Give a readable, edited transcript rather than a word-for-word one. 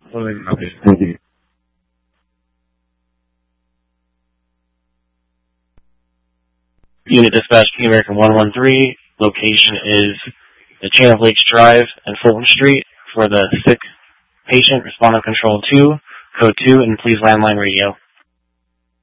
Okay. Thank you. Unit Dispatch Team American 113. Location is the Chain of Lakes Drive and Fulton Street for the sick patient. Respond on Control 2, Code 2, and please landline radio.